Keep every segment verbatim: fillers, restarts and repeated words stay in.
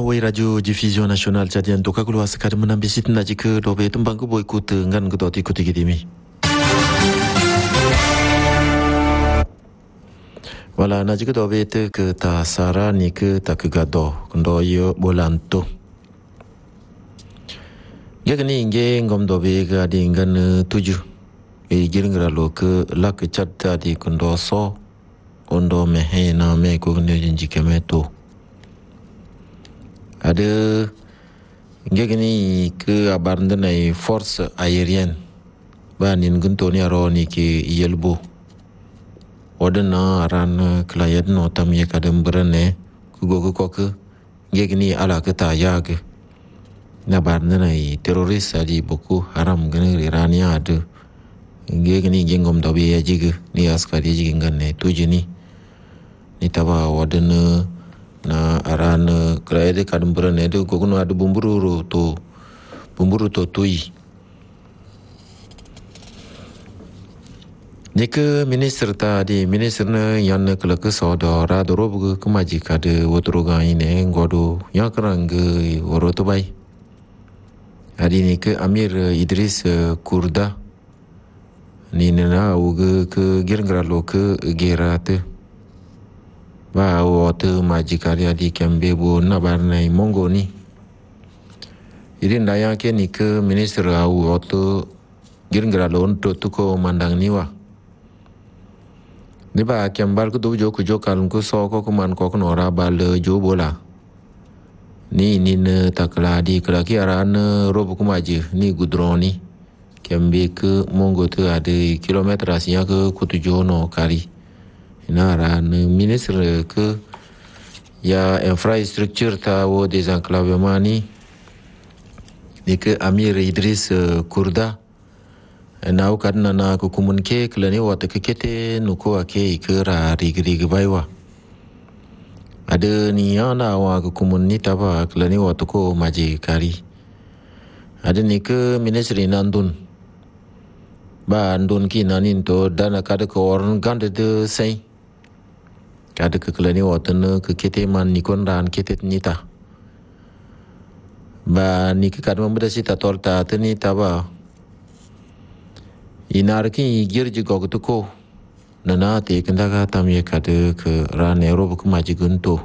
Wai Radio Diffusion Nationale Tchadienne toka kulua sekali menambisit naji ke dobe tembang ku boy ku tengan ku doti ku tigi dimi. Wala naji ke dobe te ke ta sara ni ke ta ke gado kendo yo bolanto. Ya kini inge ngom dobe ga di ngan tuju. E giringra lo ke la ke chatta di kendo so kondo mehe na me ku kene jinji kemeto. Ada gini ke abaranda nai force aérienne ba nin gunto ni aro ni ke yelbo odana ran klayed no tam ye kadam brane ku gogo kok gini ala ke ta ya ke na baranda nai terrorist ali boku haram gani irania adu gini gengom dobe ya jige ni askari jige ngane tujini ni taba odana na aran klayed kadam brane adu gogo adu bumburu to bumburu to tui Nika minister tadi minister na yang kelak soda rado robu kemaji kade wotroga ini ngodo yang kerang ke worotobai. Adi nika Amir Idris Kurda ni nana uge ke girangralo ke gerate. Ba wotu maji karya di kembe bu nabar nai mongo ni. Jadi naya ke nika minister au wotu girangralo untuk tuko mandang niwa. Ni ba kembal ku tu jo ku jo kalung ku so ko ku man ko no ra ba le jo bola ni ni ne takla di kala ki aran rob ku maji ni gudroni kembe ke mongo tu ade kilometer asia ke ku tu jo no kari ina ran ministre ke ya infrastructure ta wo désenclavement ni ni ke Amir Idris Kurda na ukadna na kukumun ke klani wata kekete nuko ake ikera rigri baiwa ada ni ana wa kukumun ni taba klani wata ko maji kari ada ni ke ministry nandun ba andun ki nanin to dana kada ko orn gande de sai kada ke klani wata ne kekete man ni kon ran ketet nita ba ni ke kada membedasi ta torta tani taba Inarki girji gogtuko nana te kendaga tamye kade ke ran Eropa ku maji gunto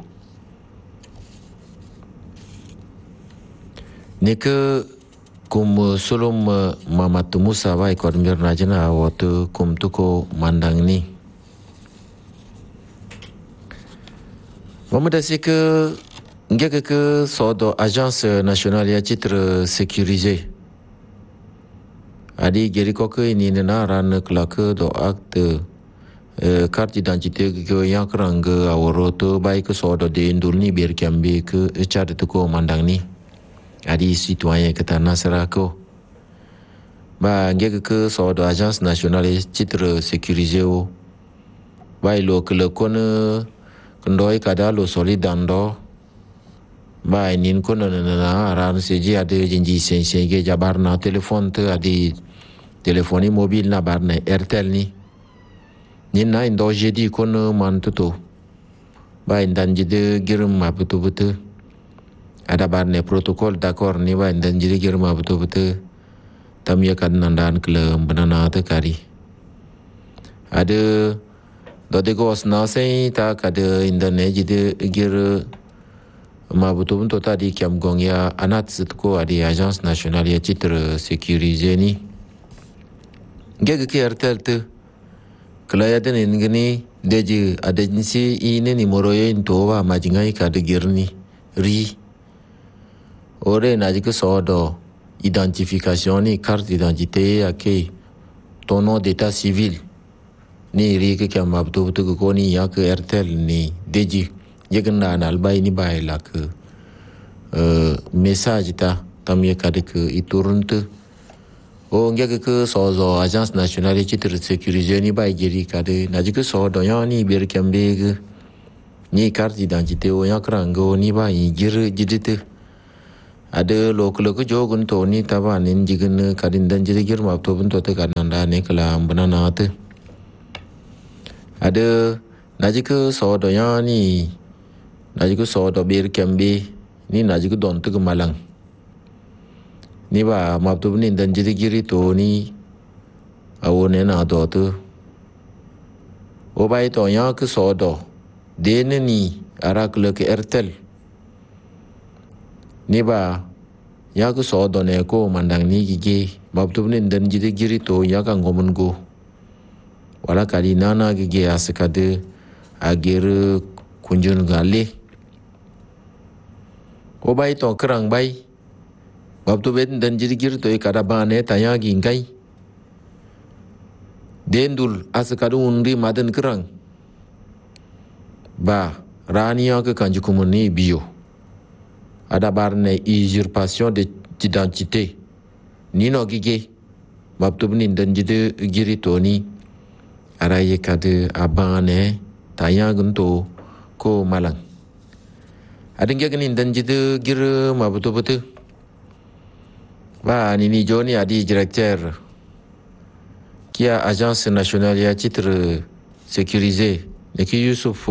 Nika kum sulum Mamat Musa wa ikor mir najana watu kum tuko mandang ni Mamadasi ke ngeke ke sodo Agence Nationale ya Titre Sécurisé Adi geri koke ini nena ran kelak do akte carte d'identité ke yang kerang ke aworo tu baik ke sodo de indul ni biar kiambi ke car tu ko mandang ni adi citoyen ke tanah serako ba ngeke ke sodo Agence Nationale Titre Sécurisé o baik lo ke le kone kendoi kada lo solidando ba inin kono nana ran seji ada janji sense ke jabar na telefon tu adi telefoni mobil na bar na Airtel ni ni na indo jedi kono man tuto ba indan jide girum ma betu betu ada bar ne protokol d'accord ni ba indan jide girum ma betu betu tam ya kan nandan klem banana te kari ada dode gos na sei ta kada indan ne jide gir ma betul betul tadi kiam gong ya anat setko adi Agence Nationale ya Titre Sécurisé ni gege ke Airtel tu kelaya den ngini deje adensi ini ni moroye into wa majingai ka de girni ri ore na jike sodo identification ni carte d'identité ake ton nom d'état civil ni ri ke kiam ma betul betul ko ni ya ke Airtel ni deje Jegana na albai ni bai la ke uh, message ta tam ye kade ke iturun tu o ngeke ke sozo Agence Nationale Titre Sécurisé ni bai geri kade na jike so do ya ni ber kembe ke ni carte d'identité o ya krango ni bai gir jidite ada lokolo ke jogun to ni tabanin jigen kadin dan jide gir ma to bun to te kananda ne kala banana te ada na jike so do ya ni Naji ku so do bir kembi ni na jigu don tu malang ni ba mabtu ni dan jidi giri to ni awone na do tu o bai to ya ke so do de ne ni ara ke ke Airtel ni ba ya ke so do ne ko mandang ni gige mabtu ni dan jidi giri to ya ka ngomun go wala kali nana gige askade agir kunjun gale o bai to kerang bai waktu ben dan jadi gir to kada bane tanya gingai dendul askadu undi maden kerang ba rania ke kanju kumuni bio ada barne usurpation de d'identité nino gige waktu ben dan jadi giri to ni araye kade abane tanya gunto ko malang adin gagani dan jadi gir ma betul-betul ba ni ni Johnny adi directeur kia agence nationale ya titre sécurisé ne ki Yusuf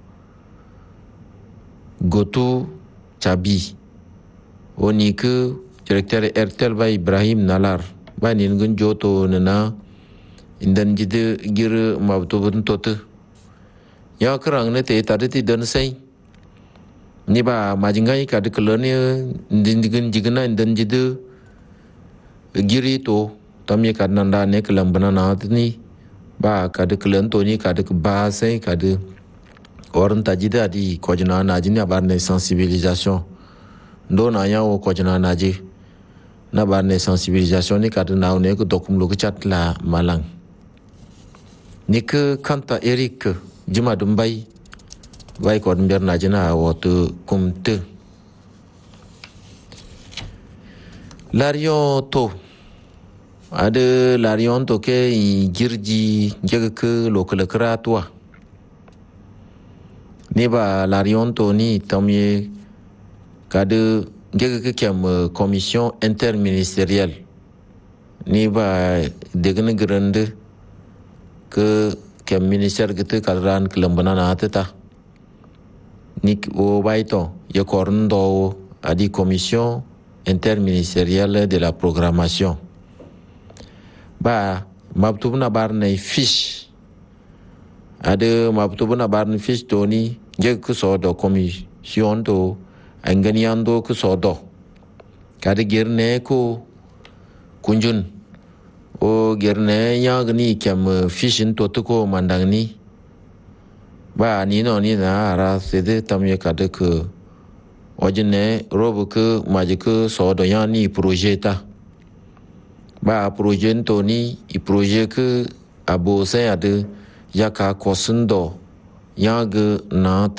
Gotu Chabi oni ke directeur Airtel ba Ibrahim Nalar ba ni ngun joto nana indan jide gir ma betul betul ya kerang ne te tadi ti dan sai ni ba majingai ka de kelone ndindigen jigena indan jide giri to tamye kadnanda ne kelam banana ni ba kad kelen to ni kad ba sai kad orang tajida di kojna na jini barne sensibilisation ndo na ya o kojna na ji na barne sensibilisation ni kad na ne ko dokum lu chat la malang ni ke kanta Eric jima dumbai bai ko mber na jina o to kumte larion to ada larion to ke jirji jaga ke lokal keratua ni ba larion to ni tamye kade jaga ke kiam commission interministérielle ni ba degene grande ke kiam ministère gitu kalran kelembana na tata ni o baito ye korndo adi commission interministérielle de la programmation ba mabtu na barne fiche ade mabtu na barne fiche to ni je ku so do commission to anganiando ku so do kade gerne ko kunjun o gerne yagni kem fiche to to ko mandang ni ba ni no ni na ara sede tamye kade ku ojine robu ku majiku so do yani projet ta ba projet to ni i projet ke abo sai ada yaka kosundo yag nat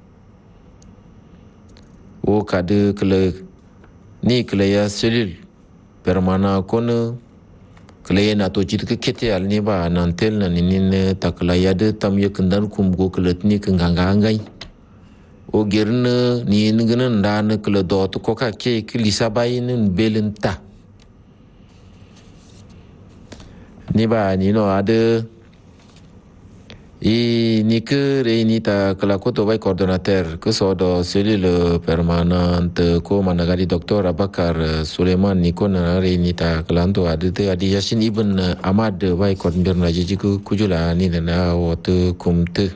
o kade kle ni kle ya cellule permanent kon kle na to chit ke kete al ni ba nantel na ni ne takla ya de tam ye kandan kum go klet ni kanganga ngai o gerne ni ngene ndan kle dot ko ka ke kilisa bayin belenta ni ba ni no ada i ni ke re ni ta kala ko to bai coordinateur ke so do cellule permanente ko managali docteur Abakar Suleiman ni ko na re ni ta kalanto ada te adi Yasin Ibn Ahmad bai coordinateur na jiji ku kujula ni na wat kumte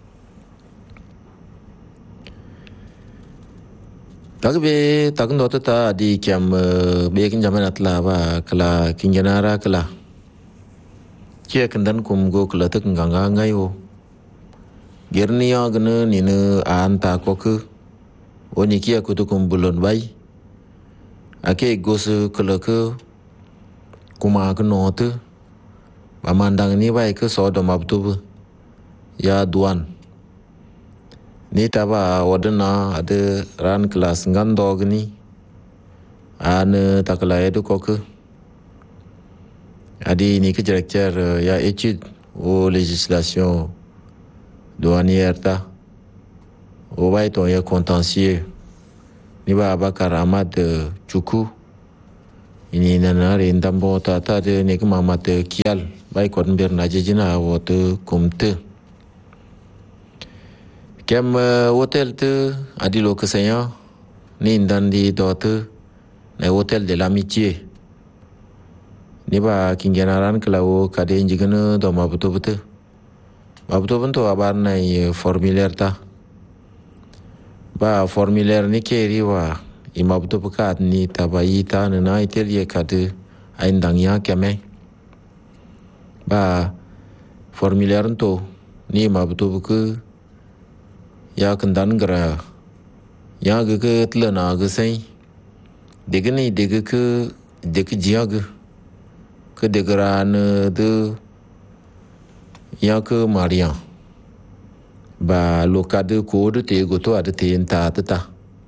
tagbe tagndo ta di kiam be kin jamanat la ba kala kinjanara kala kia kendan kum go kala tak nganga ngayo gerni ya gna ni ne anta ko ke oni kia ku to kum bulon bai ake gos kala ke kuma ke not mamandang ni bai ke so do mabtu ya duan ni taba wadana ada ran kelas ngandog ni an takala edu ko ke adi ni ke directeur ya étude au législation douanière ta o bai to ya contentieux ni ba Abakar Ahmad Chuku ini nana re ndambo ta ta de ni ke mamat kial bai ko ber na jejina wot kumte kem hotel te adi lo kesanya ni dan di dote na hotel de l'amitié ni ba kingenaran kalau kade injigana do ma betul betul ma betul betul abar na formulaire ta ba formulaire ni keri wa ima betul pekat ni tabai ta na itel ye kade aindang ya keme ba formulaire to ni ma betul betul ya kendan gara ya ge ke tlana ge sai dege ni dege ke dege jiag ke degran de ya ke maria ba lokade ko de te goto ade te enta tata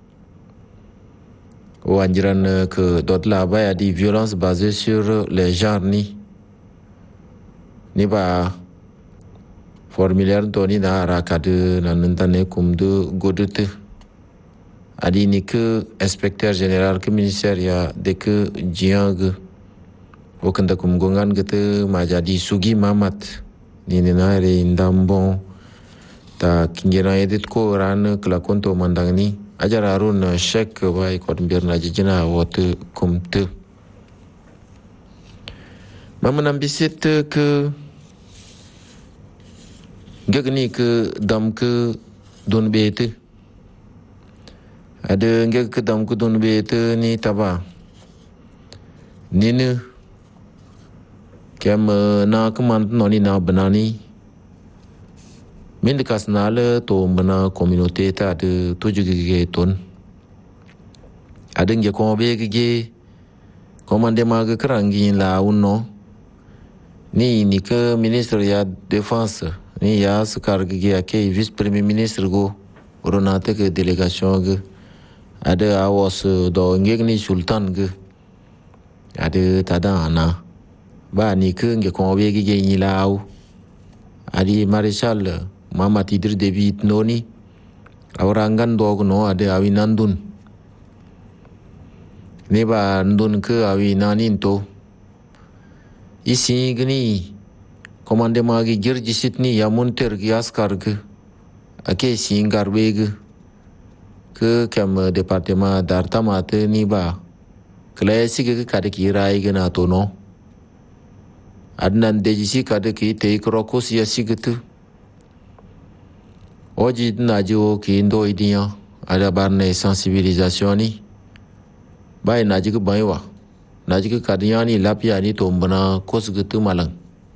o anjiran ke dot la ba ya di violence basée sur les genres ni ni ba formulaire to ni na rakade na nantane kum de godete adi ni ke inspecteur général ke ministère ya de ke jiang o kanda kum gongan gete majadi sugi mamat ni na re indambon ta kingena edit ko ran kla konto mandang ni ajara arun shek bai ko birna jina wot kum te mamam bisit ke gagni ke dam ke don bete ada ngek ke dam ke don bete ni taba nini kem na kemant noni na benani min dekas nale to bena communauté ta de tuju ge ton ada nge ko be ge komande ma ge krangi la uno ni ni ke ministre ya défense ni ya sekar ge ke vice premier ministre go oronate ke délégation ge ada awas do nge ni sultan ge ada tada ana ba ni ke nge ko be ge ni lao adi maréchal Mama Idris Deby Itno ni aurangan dog no ada awinandun ni ba ndun ke awinanin to isi gni komande magi girji sitni ya munter gi askar ke ake singar beg ke kam departement d'artamate ni ba klasi ke kade ki rai gna to no adnan dejisi kade ki te krokos ya sigatu Oji najo ki indo idiya ada barne sensibilisation ni bai naji ke baiwa naji ke kadiya ni lapia ni tombana kos gitu malang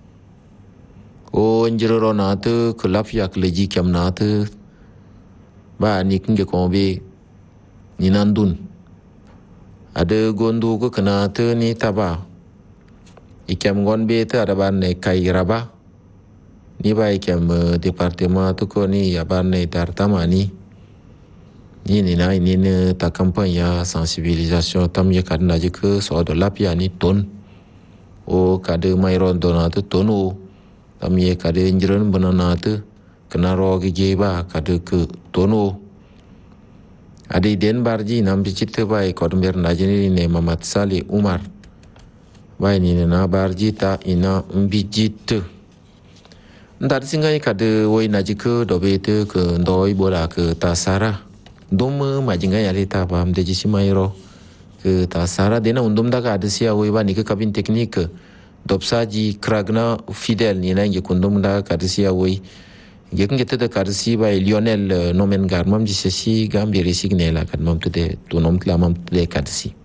o njero na te ke lapia ke leji kam na te ba ni kinge kombe ni nandun ada gondo ke kena te ni taba ikam gonbe te ada barne kai raba ni baik yang departement tu ko ni abarne tartama ni ni ni na ni ne ta campagne ya sensibilisation tam ya kadna je ke so do lapia ni ton o kade mai ron donate ton o tam ye kade njren bananate kena ro ge ba kade ke ton o ade den barji nam bicite bai ko mer na jeni ne Mamat Saleh Umar bai ni na barji ta ina mbijit Ndar singai kade woi najike dobete ke ndoi bola ke tasara dom majingai ali ta pam de jisi mairo ke tasara dena undum da ka sia woi ba ni ke kabin teknik dopsaji kragna fidel ni na nge kundum da ka sia woi nge ngete de ka si ba Lionel nomen garmam jisi si gambiri signela kad mam tu de tu nom tla mam de ka si